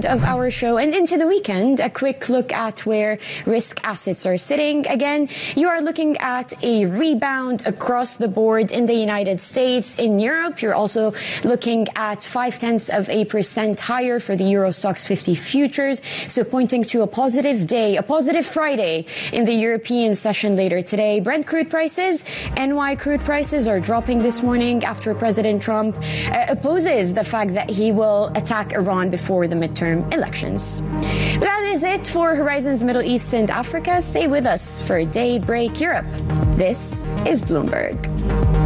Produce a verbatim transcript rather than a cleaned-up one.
of our show and into the weekend, a quick look at where risk assets are sitting. Again, you are looking at a rebound across the board in the United States. In Europe, you're also looking at five tenths of a percent higher for the Euro Stoxx fifty futures. So pointing to a positive day, a positive Friday in the European session later today. Brent crude prices, N Y crude prices are dropping this morning after President Trump uh, opposes the fact that he will attack Iran before the midterm elections. But that is it for Horizons Middle East and Africa. Stay with us for Daybreak Europe. This is Bloomberg.